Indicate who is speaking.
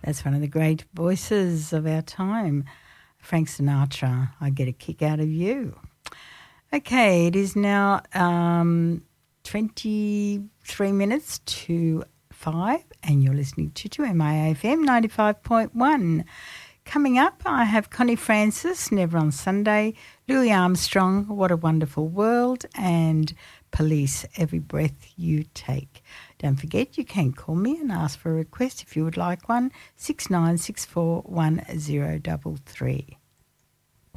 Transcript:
Speaker 1: That's one of the great voices of our time. Frank Sinatra, I get a kick out of you. Okay, it is now 23 minutes to 5 and you're listening to 2MIA-FM 95.1. Coming up, I have Connie Francis, Never on Sunday, Louis Armstrong, What a Wonderful World, and Police, Every Breath You Take. Don't forget, you can call me and ask for a request if you would like one, 69641033.